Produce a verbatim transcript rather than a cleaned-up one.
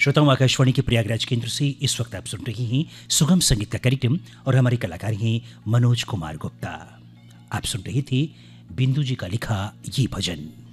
श्रोताओं, आकाशवाणी के प्रयागराज केंद्र से इस वक्त आप सुन रहे हैं सुगम संगीत का कार्यक्रम और हमारे कलाकार हैं मनोज कुमार गुप्ता। आप सुन रहे थे बिंदु जी का लिखा ये भजन।